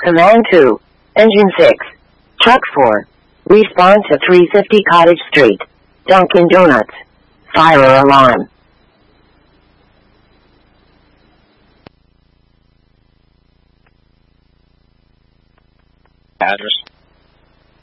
Command 2. Engine 6. Truck 4. Respond to 350 Cottage Street. Dunkin' Donuts. Fire alarm. Address.